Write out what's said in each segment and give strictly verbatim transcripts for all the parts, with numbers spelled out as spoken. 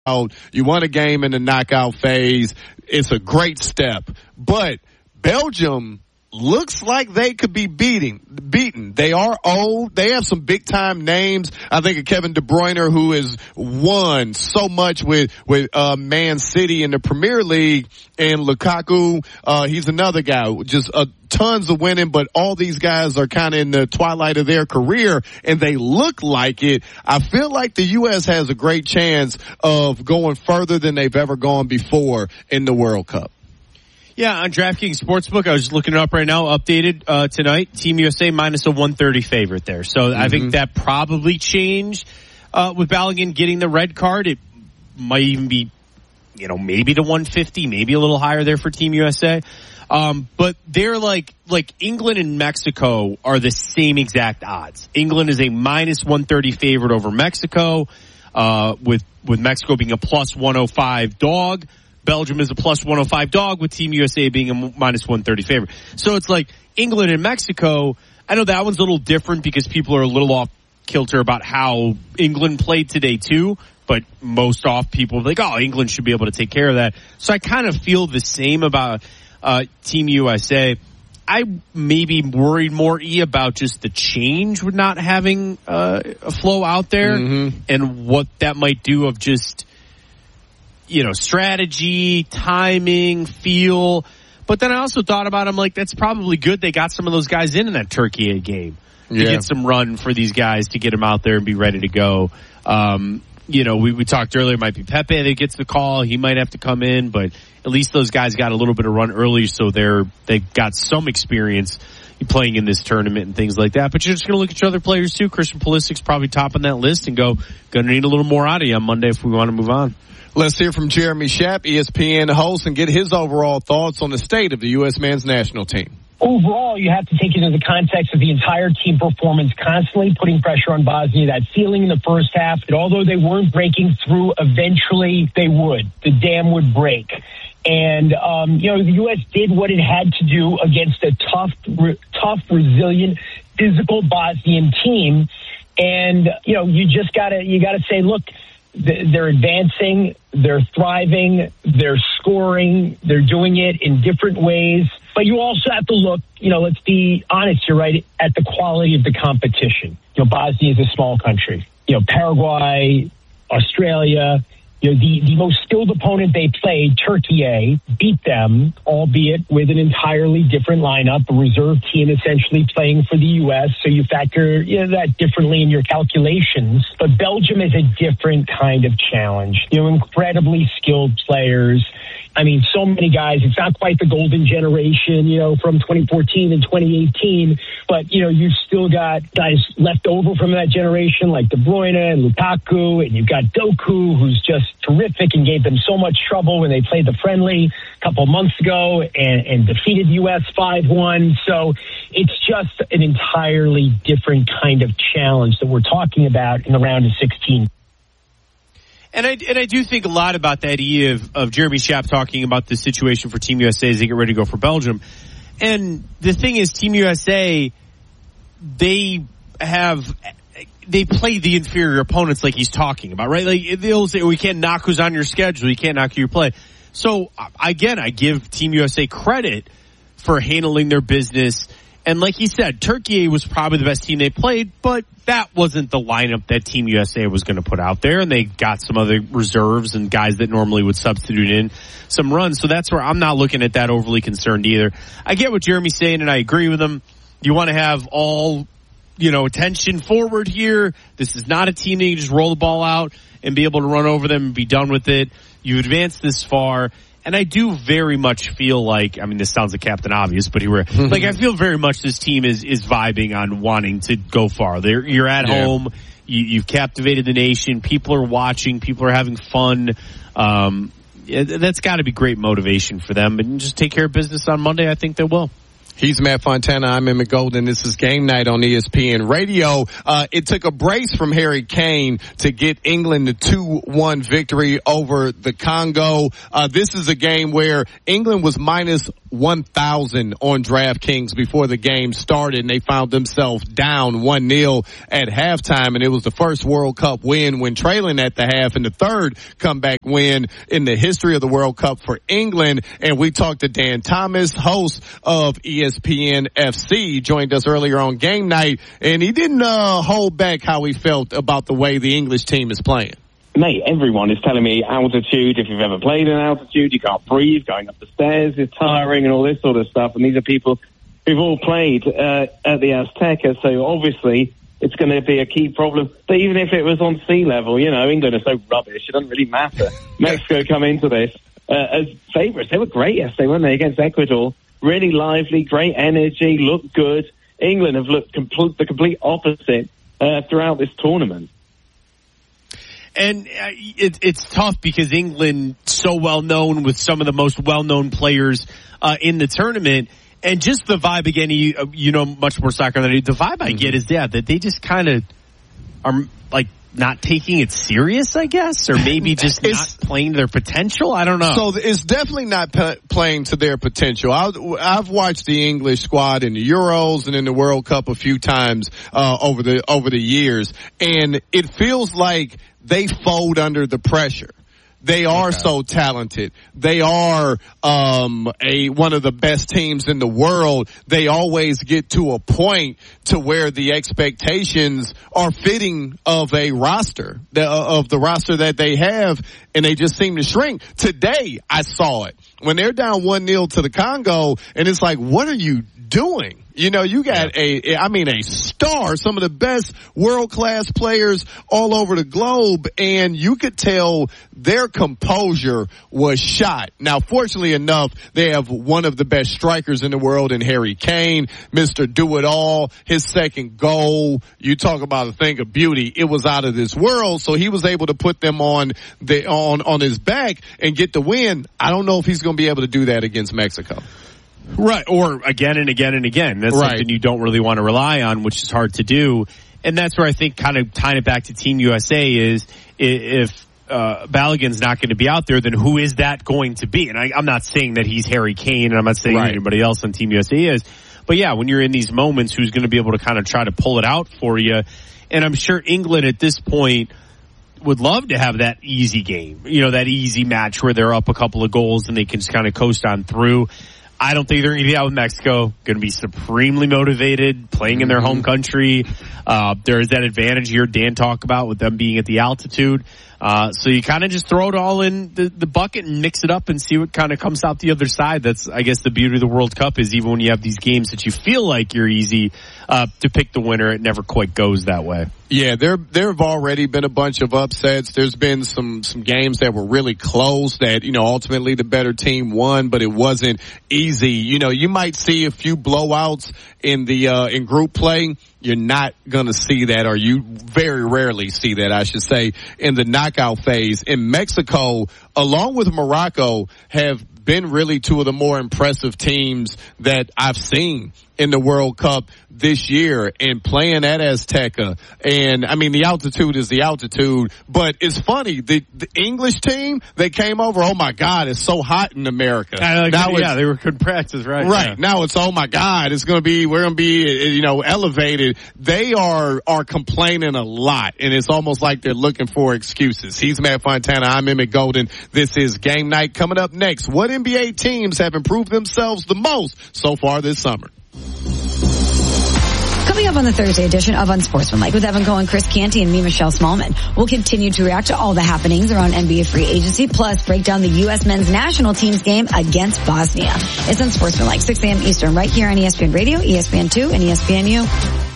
You won a game in the knockout phase. It's a great step. But Belgium looks like they could be beating, beaten. They are old. They have some big time names. I think of Kevin De Bruyne, who has won so much with, with, uh, Man City in the Premier League, and Lukaku, uh, he's another guy, just, uh, tons of winning, but all these guys are kind of in the twilight of their career, and they look like it. I feel like the U S has a great chance of going further than they've ever gone before in the World Cup. Yeah, on DraftKings Sportsbook, I was just looking it up right now, updated uh, tonight. Team U S A minus a one thirty favorite there. So mm-hmm. I think that probably changed uh, with Balogun getting the red card. It might even be, you know, maybe to one fifty, maybe a little higher there for Team U S A. Um, but they're like, like England and Mexico are the same exact odds. England is a minus one thirty favorite over Mexico, uh, with, with Mexico being a plus one oh five dog. Belgium is a plus one oh five dog, with Team U S A being a minus one thirty favorite. So it's like England and Mexico. I know that one's a little different because people are a little off kilter about how England played today too, but most off people are like, oh, England should be able to take care of that. So I kind of feel the same about uh Team U S A. I maybe worried more, E, about just the change with not having uh, a flow out there mm-hmm. and what that might do of just, you know, strategy, timing, feel. But then I also thought about, I'm like, that's probably good they got some of those guys in in that Turkey game to yeah. get some run for these guys to get them out there and be ready to go. Um, you know, we, we talked earlier, it might be Pepe that gets the call. He might have to come in, but at least those guys got a little bit of run early, so they're, they've got some experience playing in this tournament and things like that. But you're just going to look at your other players too. Christian Pulisic's probably top on that list and go, going to need a little more out of you on Monday if we want to move on. Let's hear from Jeremy Schaap, E S P N host, and get his overall thoughts on the state of the U S men's national team. Overall, you have to take it into the context of the entire team performance, constantly putting pressure on Bosnia. That feeling in the first half that although they weren't breaking through, eventually they would. The dam would break. And, um, you know, the U S did what it had to do against a tough, re- tough, resilient, physical Bosnian team. And, you know, you just gotta, you gotta say, look, they're advancing, they're thriving, they're scoring, they're doing it in different ways. But you also have to look, you know, let's be honest here, right, at the quality of the competition. You know, Bosnia is a small country. You know, Paraguay, Australia, you know, the, the most skilled opponent they played, Turkey, beat them, albeit with an entirely different lineup, a reserve team essentially playing for the U S, so you factor you know, that differently in your calculations. But Belgium is a different kind of challenge. You know, incredibly skilled players. I mean, so many guys. It's not quite the golden generation, you know, from twenty fourteen and twenty eighteen, but, you know, you've still got guys left over from that generation like De Bruyne and Lukaku, and you've got Doku, who's just terrific and gave them so much trouble when they played the friendly a couple of months ago and, and defeated U S five one. So it's just an entirely different kind of challenge that we're talking about in the round of sixteen. And I, and I do think a lot about that idea of, of Jeremy Schaap talking about the situation for Team U S A as they get ready to go for Belgium. And the thing is, Team U S A, they have, they play the inferior opponents like he's talking about, right? Like, they'll say, we can't knock who's on your schedule. You can't knock who you play. So, again, I give Team U S A credit for handling their business. And like he said, Turkey was probably the best team they played, but that wasn't the lineup that Team U S A was going to put out there. And they got some other reserves and guys that normally would substitute in some runs. So that's where I'm not looking at that overly concerned either. I get what Jeremy's saying, and I agree with him. You want to have all, you know, attention forward here. This is not a team that you just roll the ball out and be able to run over them and be done with it. You've advanced this far. And I do very much feel like, I mean, this sounds like Captain Obvious, but here we're, like, I feel very much this team is, is vibing on wanting to go far. They're, you're at yeah. home. You, you've captivated the nation. People are watching. People are having fun. Um, that's got to be great motivation for them. And just take care of business on Monday. I think they will. He's Matt Fontana. I'm Emmett Golden. This is Game Night on E S P N Radio. Uh, it took a brace from Harry Kane to get England the two one victory over the Congo. Uh, this is a game where England was minus one thousand on DraftKings before the game started, and they found themselves down one nil at halftime, and it was the first World Cup win when trailing at the half, and the third comeback win in the history of the World Cup for England. And we talked to Dan Thomas, host of E S P N F C, joined us earlier on game night, and he didn't uh, hold back how he felt about the way the English team is playing. Mate, everyone is telling me altitude, if you've ever played in altitude, you can't breathe, going up the stairs is tiring and all this sort of stuff. And these are people who've all played uh, at the Azteca, so obviously it's going to be a key problem. But even if it was on sea level, you know, England are so rubbish, it doesn't really matter. Mexico come into this uh, as favourites. They were great yesterday, weren't they, against Ecuador? Really lively, great energy, looked good. England have looked compl- the complete opposite uh, throughout this tournament. And uh, it, it's tough because England so well known with some of the most well known players uh, in the tournament, and just the vibe again. You, you know much more soccer than I do. The vibe I get is yeah that they just kind of are like not taking it serious, I guess, or maybe just not playing to their potential. I don't know. So it's definitely not p- playing to their potential. I, I've watched the English squad in the Euros and in the World Cup a few times uh, over the over the years, and it feels like they fold under the pressure. They are okay. so talented. They are um a one of the best teams in the world. They always get to a point to where the expectations are fitting of a roster, the, of the roster that they have, and they just seem to shrink. Today, I saw it. When they're down one nil to the Congo, and it's like, what are you doing? You know, you got a, I mean, a star, some of the best world-class players all over the globe, and you could tell their composure was shot. Now, fortunately enough, they have one of the best strikers in the world in Harry Kane, Mister Do-It-All. His second goal, you talk about a thing of beauty, it was out of this world, so he was able to put them on the on, on his back and get the win. I don't know if he's going to be able to do that against Mexico. Right, or again and again and again. That's right. Something you don't really want to rely on, which is hard to do. And that's where I think kind of tying it back to Team U S A is if uh, Balogun's not going to be out there, then who is that going to be? And I, I'm not saying that he's Harry Kane, and I'm not saying right. anybody else on Team U S A is. But yeah, when you're in these moments, who's going to be able to kind of try to pull it out for you? And I'm sure England at this point would love to have that easy game, you know, that easy match where they're up a couple of goals and they can just kind of coast on through. I don't think they're going to be out with Mexico. Going to be supremely motivated, playing in their home country. Uh, there is that advantage here Dan talked about with them being at the altitude. Uh, so you kind of just throw it all in the, the bucket and mix it up and see what kind of comes out the other side. That's, I guess, the beauty of the World Cup is even when you have these games that you feel like you're easy uh, to pick the winner, it never quite goes that way. Yeah, there there have already been a bunch of upsets. There's been some some games that were really close that, you know, ultimately the better team won, but it wasn't easy. You know, you might see a few blowouts in the uh in group play. You're not going to see that, or you very rarely see that, I should say, in the knockout phase. In Mexico, along with Morocco, have been really two of the more impressive teams that I've seen in the World Cup this year, and playing at Azteca. And I mean, the altitude is the altitude, but it's funny, the, the English team, they came over, oh my God, it's so hot in America. Like, now yeah, they were good practice, right? Right. Yeah. Now it's, oh my God, it's going to be, we're going to be, you know, elevated. They are, are complaining a lot, and it's almost like they're looking for excuses. He's Matt Fontana. I'm Emmett Golden. This is Game Night. Coming up next, what N B A teams have improved themselves the most so far this summer? Coming up on the Thursday edition of Unsportsmanlike with Evan Cohen, Chris Canty, and me, Michelle Smallman. We'll continue to react to all the happenings around N B A free agency, plus break down the U S men's national team's game against Bosnia. It's Unsportsmanlike, six a.m. Eastern, right here on E S P N Radio, E S P N two, and E S P N U.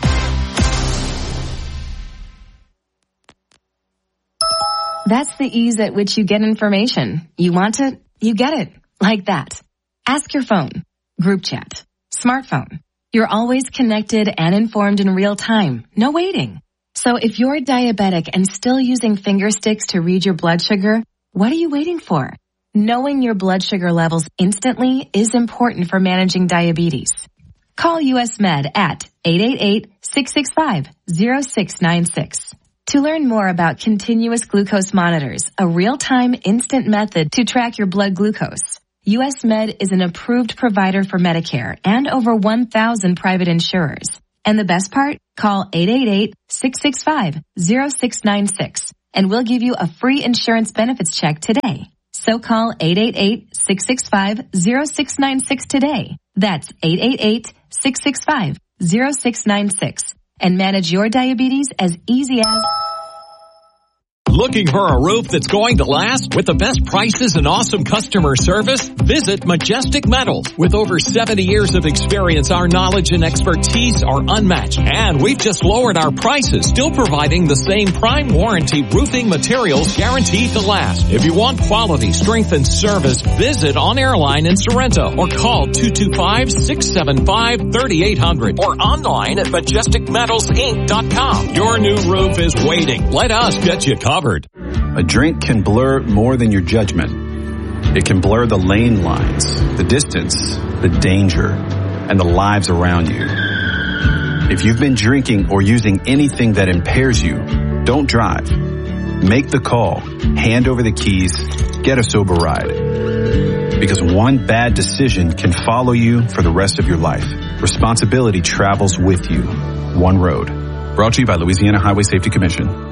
That's the ease at which you get information. You want it, you get it. Like that. Ask your phone. Group chat. Smartphone. You're always connected and informed in real time. No waiting. So if you're diabetic and still using finger sticks to read your blood sugar, what are you waiting for? Knowing your blood sugar levels instantly is important for managing diabetes. Call U S Med at eight eight eight, six six five, zero six nine six. To learn more about continuous glucose monitors, a real-time instant method to track your blood glucose, U S Med is an approved provider for Medicare and over one thousand private insurers. And the best part? Call eight eight eight, six six five, zero six nine six and we'll give you a free insurance benefits check today. So call eight eight eight, six six five, zero six nine six today. That's eight eight eight, six six five, zero six nine six and manage your diabetes as easy as... Looking for a roof that's going to last with the best prices and awesome customer service? Visit Majestic Metals. With over seventy years of experience, our knowledge and expertise are unmatched. And we've just lowered our prices, still providing the same prime warranty roofing materials guaranteed to last. If you want quality, strength, and service, visit On Airline in Sorrento or call two two five, six seven five, three eight zero zero or online at majestic metals inc dot com. Your new roof is waiting. Let us get you covered. A drink can blur more than your judgment. It can blur the lane lines, the distance, the danger, and the lives around you. If you've been drinking or using anything that impairs you, don't drive. Make the call, hand over the keys, get a sober ride. Because one bad decision can follow you for the rest of your life. Responsibility travels with you. One road. Brought to you by Louisiana Highway Safety Commission.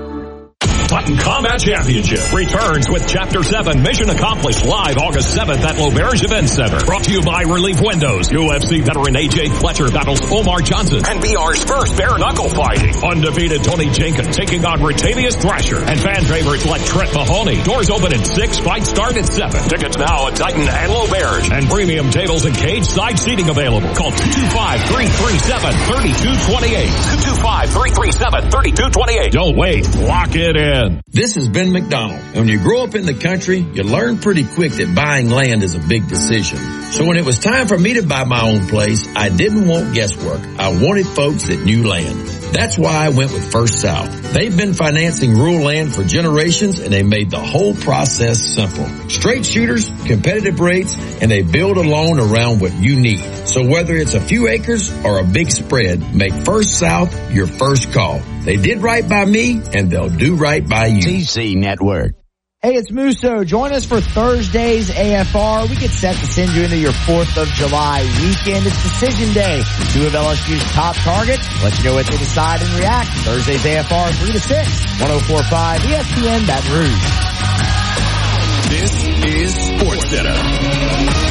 Titan Combat Championship returns with Chapter seven Mission Accomplished live August seventh at L'Auberge Event Center. Brought to you by Relief Windows. U F C veteran A J Fletcher battles Omar Johnson. And B R's first bare knuckle fighting. Undefeated Tony Jenkins taking on Ratavius Thrasher. And fan favorites like Trent Mahoney. Doors open at six, fights start at seven. Tickets now at Titan and L'Auberge. And premium tables and cage side seating available. Call two two five, three three seven, three two two eight. two two five, three three seven, three two two eight. Don't wait. Lock it in. This is Ben McDonald. When you grow up in the country, you learn pretty quick that buying land is a big decision. So when it was time for me to buy my own place, I didn't want guesswork. I wanted folks that knew land. That's why I went with First South. They've been financing rural land for generations, and they made the whole process simple. Straight shooters, competitive rates, and they build a loan around what you need. So whether it's a few acres or a big spread, make First South your first call. They did right by me, and they'll do right by you. T C Network. Hey, it's Musso. Join us for Thursday's A F R. We get set to send you into your fourth of July weekend. It's decision day. Two of L S U's top targets. Let you know what they decide and react. Thursday's A F R, three to six. one oh four point five E S P N Baton Rouge. This is Sports Center.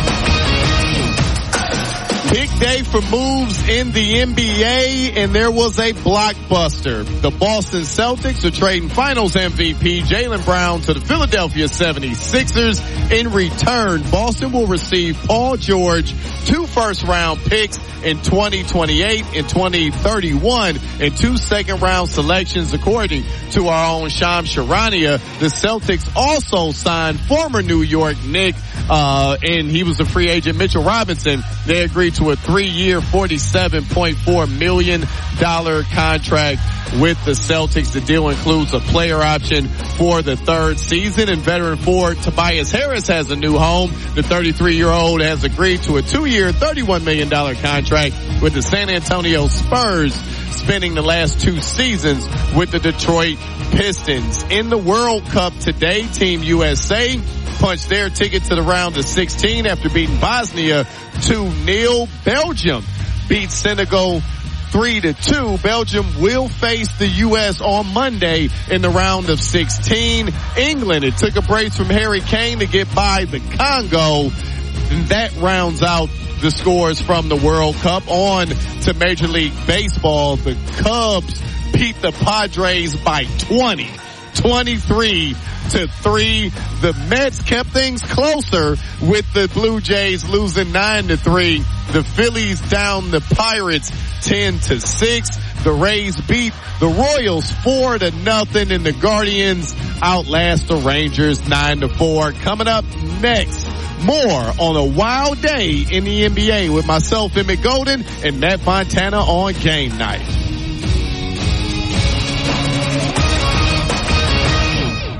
Big day for moves in the N B A, and there was a blockbuster. The Boston Celtics are trading Finals M V P Jaylen Brown to the Philadelphia seventy-sixers. In return, Boston will receive Paul George, two first-round picks in twenty twenty-eight and twenty thirty-one, and two second-round selections, according to our own Shams Charania. The Celtics also signed former New York Knick, uh, and he was a free agent, Mitchell Robinson. They agreed to a three-year, forty-seven point four million dollars contract with the Celtics. The deal includes a player option for the third season, and veteran forward Tobias Harris has a new home. The thirty-three-year-old has agreed to a two-year, thirty-one million dollars contract with the San Antonio Spurs, spending the last two seasons with the Detroit Pistons. In the World Cup today, Team U S A punched their ticket to the round of sixteen after beating Bosnia two nil. Belgium beat Senegal three to two. Belgium will face the U S on Monday in the round of sixteen. England, it took a brace from Harry Kane to get by the Congo. And that rounds out the scores from the World Cup. On to Major League Baseball. The Cubs beat the Padres by twenty. twenty-three to three. The Mets kept things closer with the Blue Jays losing nine to three. The Phillies down the Pirates ten to six. The Rays beat the Royals four to nothing, and the Guardians outlast the Rangers nine to four. Coming up next, more on a wild day in the N B A with myself, Emmett Golden, and Matt Fontana on Game Night.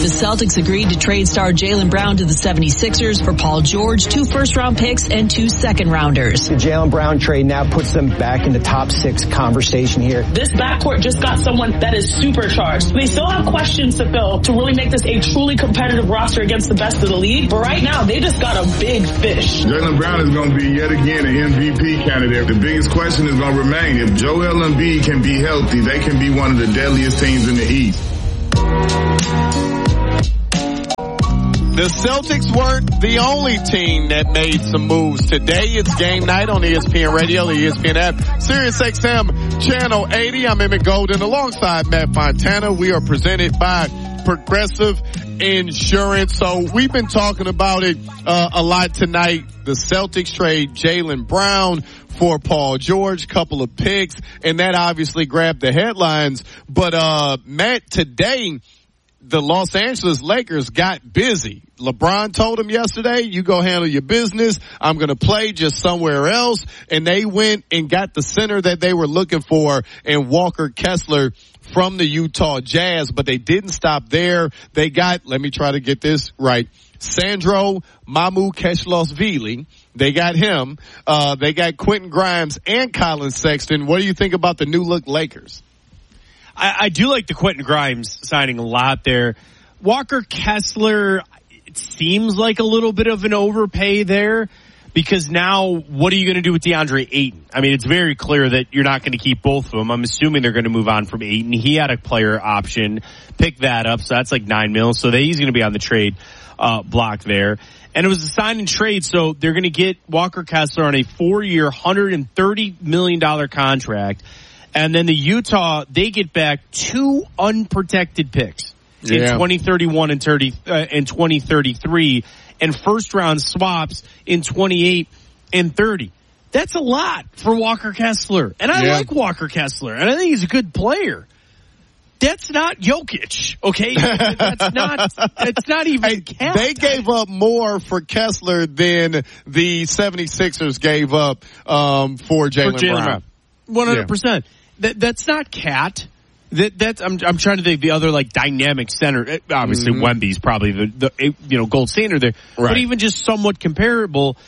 The Celtics agreed to trade star Jaylen Brown to the seventy-sixers for Paul George, two first-round picks, and two second-rounders. The Jaylen Brown trade now puts them back in the top six conversation here. This backcourt just got someone that is supercharged. They still have questions to fill to really make this a truly competitive roster against the best of the league. But right now, they just got a big fish. Jaylen Brown is going to be yet again an M V P candidate. The biggest question is going to remain, if Joel Embiid can be healthy, they can be one of the deadliest teams in the East. The Celtics weren't the only team that made some moves today. It's game night on E S P N Radio, the E S P N app, Sirius X M Channel eighty. I'm Emmett Golden alongside Matt Fontana. We are presented by Progressive Insurance. So we've been talking about it uh, a lot tonight. The Celtics trade Jaylen Brown for Paul George, couple of picks, and that obviously grabbed the headlines. But uh Matt, today the Los Angeles Lakers got busy. LeBron told him yesterday, you go handle your business. I'm going to play just somewhere else. And they went and got the center that they were looking for in Walker Kessler from the Utah Jazz. But they didn't stop there. They got, let me try to get this right, Sandro Mamukelashvili. They got him. Uh, they got Quentin Grimes and Colin Sexton. What do you think about the new look Lakers? I, I do like the Quentin Grimes signing a lot there. Walker Kessler, it seems like a little bit of an overpay there because now what are you going to do with DeAndre Ayton? I mean, it's very clear that you're not going to keep both of them. I'm assuming they're going to move on from Ayton. He had a player option, pick that up, so that's like nine mil. So they, he's going to be on the trade uh, block there. And it was a sign and trade, so they're going to get Walker Kessler on a four-year, one hundred thirty million dollars contract. And then the Utah, they get back two unprotected picks yeah. in twenty thirty-one and thirty uh, and twenty thirty-three, and first round swaps in twenty-eight and thirty. That's a lot for Walker Kessler, and I yeah. like Walker Kessler, and I think he's a good player. That's not Jokic, okay? That's not. That's not even. Hey, Cat. They gave up more for Kessler than the seventy-sixers gave up um, for Jaylen Brown. Brown. One hundred percent. That that's not Cat. That that's I'm I'm trying to think of the other like dynamic center. Obviously, mm-hmm. Wemby's probably the, the you know gold standard there, right. But even just somewhat comparable.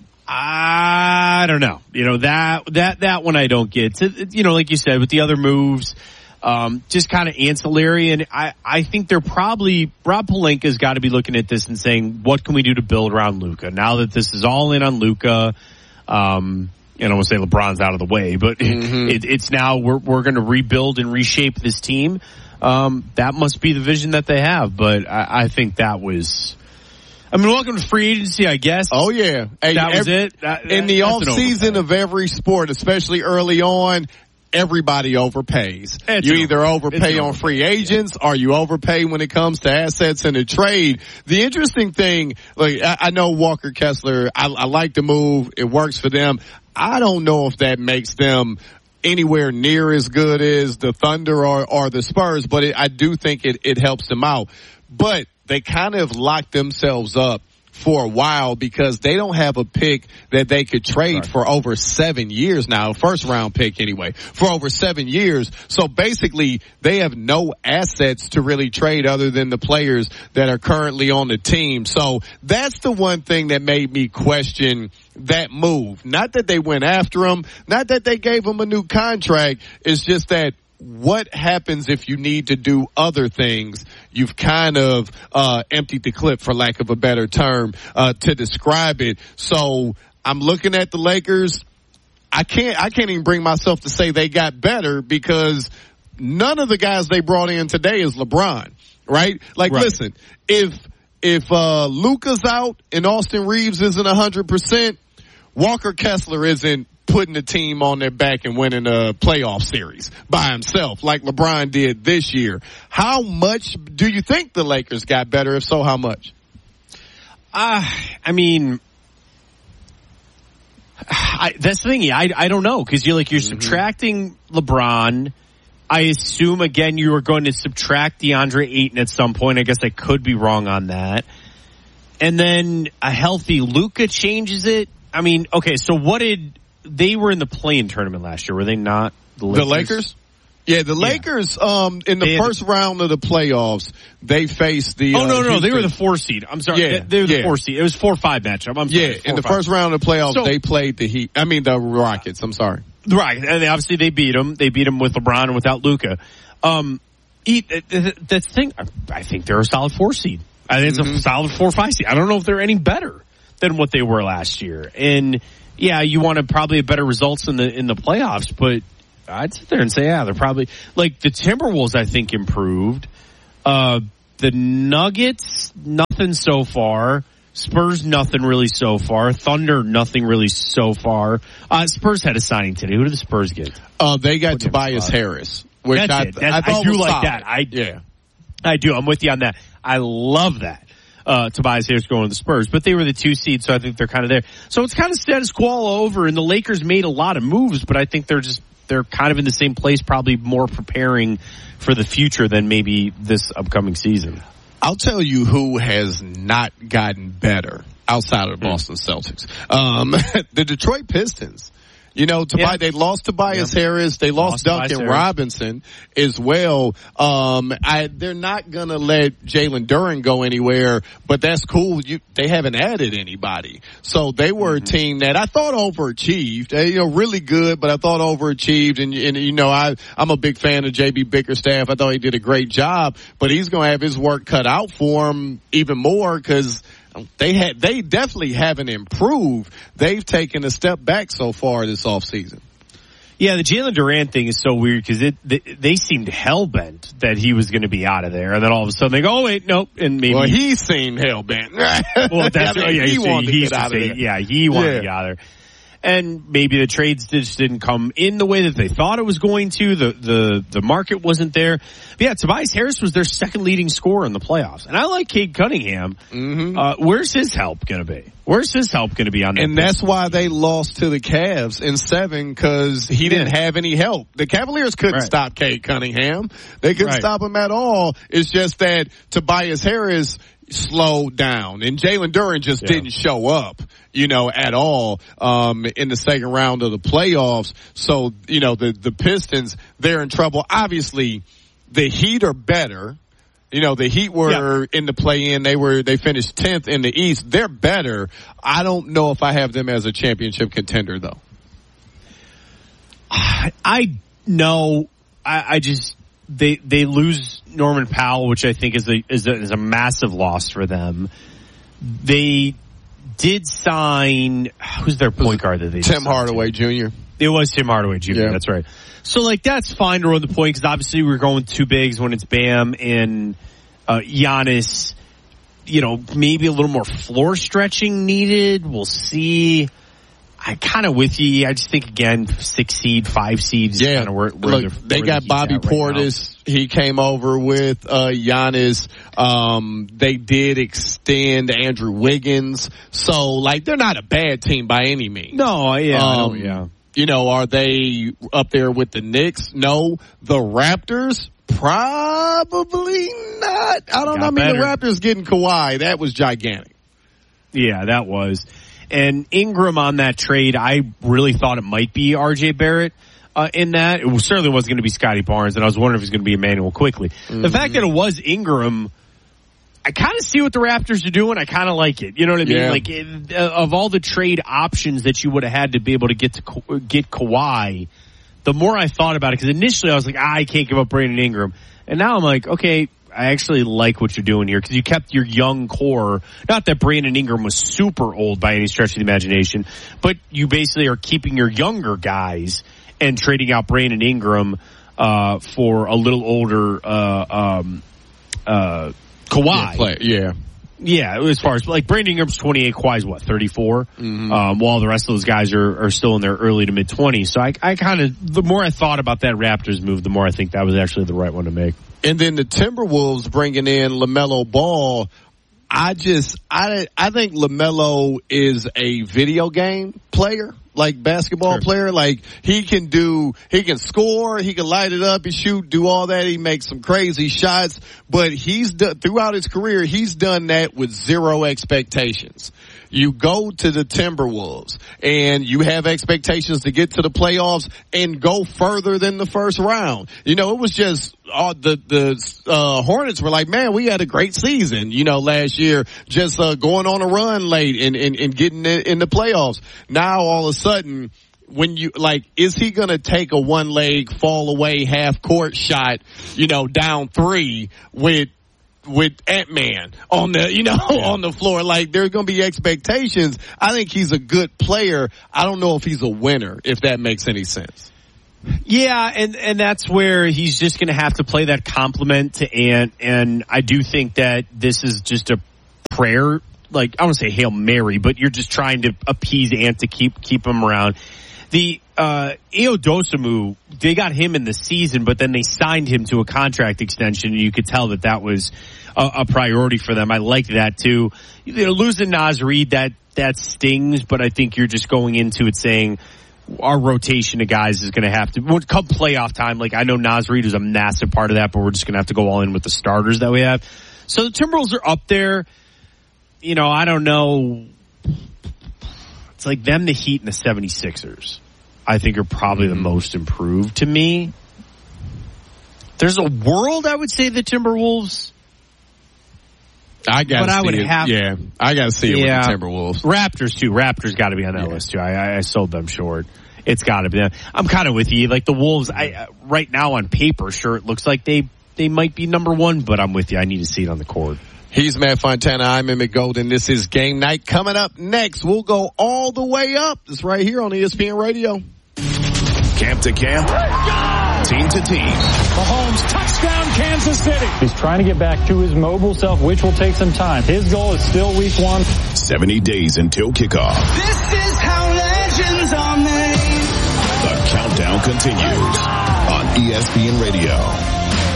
I don't know. You know that that that one I don't get. You know, like you said, with the other moves, um, just kind of ancillary. And I I think they're probably Rob Pelinka's got to be looking at this and saying, what can we do to build around Luka now that this is all in on Luka. Um, And I won't say LeBron's out of the way, but mm-hmm. it, it's now we're we're going to rebuild and reshape this team. Um, that must be the vision that they have. But I, I think that was. I mean, welcome to free agency, I guess. Oh yeah, hey, that every, was it. That, in that, the off season of every sport, especially early on, everybody overpays. It's you either overpay on free agents or you overpay when it comes to assets in a trade. The interesting thing, like I, I know Walker Kessler, I, I like the move. It works for them. I don't know if that makes them anywhere near as good as the Thunder or, or the Spurs, but it, I do think it, it helps them out. But they kind of locked themselves up for a while because they don't have a pick that they could trade right. for over seven years now, first round pick anyway, for over seven years. So basically they have no assets to really trade other than the players that are currently on the team. So that's the one thing that made me question that move. Not that they went after him, not that they gave him a new contract. It's just that what happens if you need to do other things? You've kind of uh emptied the clip, for lack of a better term, uh to describe it. So I'm looking at the Lakers. I can't I can't even bring myself to say they got better because none of the guys they brought in today is LeBron, right? Like, right. listen, if if uh Luka's out and Austin Reeves isn't one hundred percent, Walker Kessler isn't putting the team on their back and winning a playoff series by himself like LeBron did this year. How much do you think the Lakers got better? If so, how much? Uh, I mean, I, that's the thing. I, I don't know because you're like, you're mm-hmm. subtracting LeBron. I assume, again, you are going to subtract DeAndre Ayton at some point. I guess I could be wrong on that. And then a healthy Luka changes it. I mean, okay, so what did... They were in the play-in tournament last year, were they not? The Lakers? The Lakers? Yeah, the Lakers, yeah. um, in the they first had, round of the playoffs, they faced the. Oh, no, uh, no, they were the four seed. I'm sorry. Yeah, they, they were the yeah. four seed. It was four five matchup. I'm sorry. Yeah, in the five. first round of the playoffs, so, they played the Heat. I mean, the Rockets. I'm sorry. Right. And they, obviously they beat them. They beat them with LeBron and without Luka. Um, the, the, the thing, I think they're a solid four seed. I think it's mm-hmm. a solid four five seed. I don't know if they're any better than what they were last year. And yeah, you wanted probably better results in the, in the playoffs, but I'd sit there and say, yeah, they're probably like the Timberwolves, I think improved. Uh, the Nuggets, nothing so far. Spurs, nothing really so far. Thunder, nothing really so far. Uh, Spurs had a signing today. Who did the Spurs get? Uh, they got Tobias Harris. Which That's I, it. That's, I, I do like solid. that. I, yeah. I do. I'm with you on that. I love that. Uh, Tobias Harris going to the Spurs, but they were the two seed, so I think they're kind of there. So it's kind of status quo all over, and the Lakers made a lot of moves, but I think they're just, they're kind of in the same place, probably more preparing for the future than maybe this upcoming season. I'll tell you who has not gotten better outside of the Boston Celtics. Um, the Detroit Pistons. You know, Tobi- yeah. they lost Tobias yeah. Harris. They lost, lost Duncan Robinson as well. Um, I, they're not going to let Jalen Duren go anywhere, but that's cool. You, they haven't added anybody. So they were mm-hmm. a team that I thought overachieved. They, you know, really good, but I thought overachieved. And, and you know, I, I'm a big fan of J B Bickerstaff. I thought he did a great job, but he's going to have his work cut out for him even more because They had, they definitely haven't improved. They've taken a step back so far this offseason. Yeah, the Jalen Duren thing is so weird because it they, they seemed hell bent that he was going to be out of there, and then all of a sudden they go, "Oh wait, nope," and maybe well he seemed hell bent. well, that's I mean, oh, yeah, he so wanted he, to get out of say, there. Yeah, he wanted yeah. to get out of there. And maybe the trades just didn't come in the way that they thought it was going to. The the the market wasn't there. But yeah, Tobias Harris was their second leading scorer in the playoffs. And I like Cade Cunningham. Mm-hmm. Uh, where's his help going to be? Where's his help going to be on that? And pitch? That's why they lost to the Cavs in seven because he didn't have any help. The Cavaliers couldn't right. stop Cade Cunningham. They couldn't right. stop him at all. It's just that Tobias Harris slowed down and Jalen Duren just yeah. didn't show up, you know, at all, um, in the second round of the playoffs. So, you know, the, the Pistons, they're in trouble. Obviously, the Heat are better. You know, the Heat were yeah. in the play-in. They were, they finished tenth in the East. They're better. I don't know if I have them as a championship contender though. I know. I, I just, They they lose Norman Powell, which I think is a is a, is a massive loss for them. They did sign who's their point guard that they Tim Hardaway Junior It was Tim Hardaway Junior Yeah. That's right. So like that's fine to run the point because obviously we're going two bigs when it's Bam and uh, Giannis. You know, maybe a little more floor stretching needed. We'll see. I kind of with you. I just think again, six seed, five seeds. Yeah, kind of where, where Look, they got Bobby Portis. Right, he came over with uh Giannis. Um, they did extend Andrew Wiggins. So like, they're not a bad team by any means. No, yeah, um, no, yeah. You know, are they up there with the Knicks? No. The Raptors? Probably not. I don't know. I mean, better. The Raptors getting Kawhi, that was gigantic. Yeah, that was. And Ingram on that trade, I really thought it might be R J Barrett uh, in that. It certainly wasn't going to be Scotty Barnes, and I was wondering if it was going to be Emmanuel Quickly. Mm-hmm. The fact that it was Ingram, I kind of see what the Raptors are doing. I kind of like it. You know what I mean? Yeah. Like, it, uh, of all the trade options that you would have had to be able to get to get Kawhi, the more I thought about it, because initially I was like, ah, I can't give up Brandon Ingram. And now I'm like, okay, I actually like what you're doing here because you kept your young core. Not that Brandon Ingram was super old by any stretch of the imagination, but you basically are keeping your younger guys and trading out Brandon Ingram uh, for a little older uh, um, uh, Kawhi. Yeah, play, yeah. Yeah, as far as like Brandon Ingram's twenty-eight, Kawhi's what, thirty-four? Mm-hmm. Um, while the rest of those guys are, are still in their early to mid twenties. So I, I kind of, the more I thought about that Raptors move, the more I think that was actually the right one to make. And then the Timberwolves bringing in LaMelo Ball. I just, I, I think LaMelo is a video game player. like basketball sure. player. Like he can do, he can score, he can light it up, he shoot, do all that. He makes some crazy shots, but he's done, throughout his career, he's done that with zero expectations. You go to the Timberwolves and you have expectations to get to the playoffs and go further than the first round. You know, it was just all the, the, uh, Hornets were like, man, we had a great season, you know, last year, just, uh, going on a run late and, and, and getting in, in the playoffs. Now all of a sudden, when you, like, is he gonna take a one leg fall away half court shot, you know, down three with, with Ant-Man on the, you know, yeah. on the floor? Like, there's going to be expectations. I think he's a good player. I don't know if he's a winner, if that makes any sense. Yeah, and, and that's where he's just going to have to play that compliment to Ant, and I do think that this is just a prayer, like, I don't want to say Hail Mary, but you're just trying to appease Ant to keep, keep him around. The, uh, Ayo Dosunmu, they got him in the season, but then they signed him to a contract extension, and you could tell that that was a, a priority for them. I like that too. They're losing Naz Reid, that, that stings, but I think you're just going into it saying our rotation of guys is going to have to, come playoff time, like I know Naz Reid is a massive part of that, but we're just going to have to go all in with the starters that we have. So the Timberwolves are up there. You know, I don't know. It's like them, the Heat, and the seventy-sixers, I think, are probably the most improved to me. There's a world, I would say, the Timberwolves. I got to see I would it. have, yeah, I got to see it yeah, with the Timberwolves. Raptors, too. Raptors got to be on that yeah. list, too. I, I, I sold them short. It's got to be that. I'm kind of with you. Like, the Wolves, I uh, right now on paper, sure, it looks like they, they might be number one, but I'm with you. I need to see it on the court. He's Matt Fontana. I'm Emmett Golden. This is Game Night. Coming up next, we'll go all the way up. It's right here on E S P N Radio. Camp to camp, team to team. Mahomes, touchdown, Kansas City. He's trying to get back to his mobile self, which will take some time. His goal is still week one. seventy days until kickoff. This is how legends are made. The countdown continues on E S P N Radio.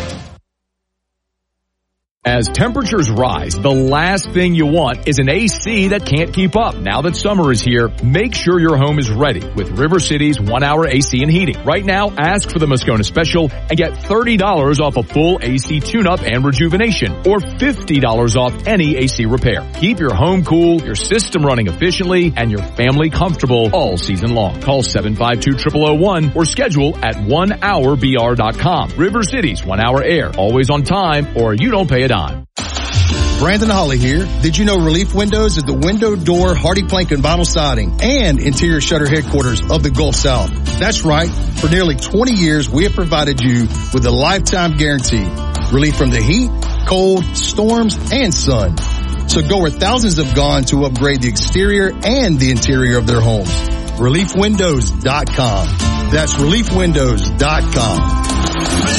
As temperatures rise, the last thing you want is an A C that can't keep up. Now that summer is here, make sure your home is ready with River City's one hour A C and heating. Right now, ask for the Moscona Special and get thirty dollars off a full A C tune-up and rejuvenation, or fifty dollars off any A C repair. Keep your home cool, your system running efficiently, and your family comfortable all season long. Call seven five two, zero zero zero one or schedule at one hour b r dot com. River City's one hour air, always on time, or you don't pay a dime. Brandon Holly here. Did you know Relief Windows is the window, door, hardy plank, and vinyl siding and interior shutter headquarters of the Gulf South? That's right. For nearly twenty years, we have provided you with a lifetime guarantee. Relief from the heat, cold, storms, and sun. So go where thousands have gone to upgrade the exterior and the interior of their homes. relief windows dot com. That's relief windows dot com.